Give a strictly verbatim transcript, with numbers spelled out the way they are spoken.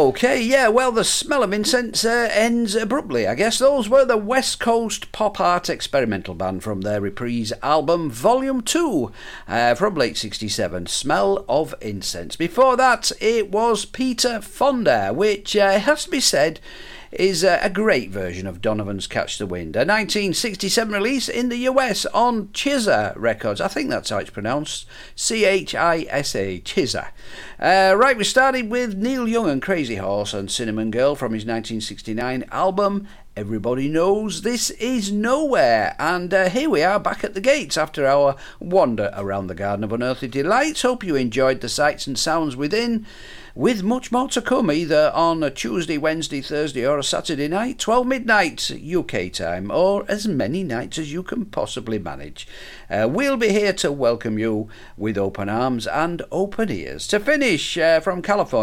Okay, yeah, well, the smell of incense uh, ends abruptly, I guess. Those were the West Coast pop art experimental band from their Reprise album Volume two uh, from late sixty-seven, Smell of Incense. Before that, it was Peter Fonda, which uh, has to be said is uh, a great version of Donovan's Catch the Wind, a nineteen sixty-seven release in the U S on Chisa Records. I think that's how it's pronounced, C H I S A, Chisa. Uh, right, we started with Neil Young and Crazy Horse and Cinnamon Girl from his nineteen sixty-nine album Everybody Knows This Is Nowhere, and uh, here we are back at the gates after our wander around the Garden of Unearthly Delights. Hope you enjoyed the sights and sounds within, with much more to come either on a Tuesday, Wednesday, Thursday or a Saturday night, twelve midnight U K time, or as many nights as you can possibly manage. Uh, we'll be here to welcome you with open arms and open ears. To finish, uh, from California,